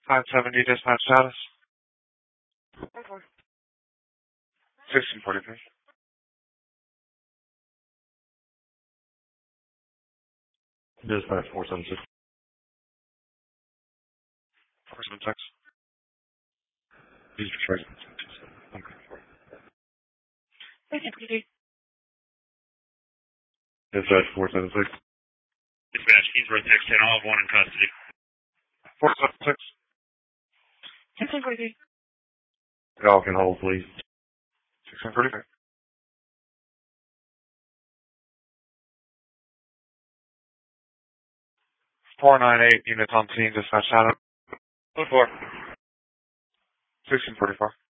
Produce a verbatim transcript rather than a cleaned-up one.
five seventy dispatch status. sixteen forty-three. Dispatch four seven six. four seven six. These are tracing. Okay. sixteen forty-three. Dispatch four seven six. Dispatch, Kingsborough Tex ten, all have one in custody. four seven six. sixteen forty-three. Y'all can hold, please. sixteen forty-three. four nine eight units on scene, dispatch status. Code four. sixteen forty-four.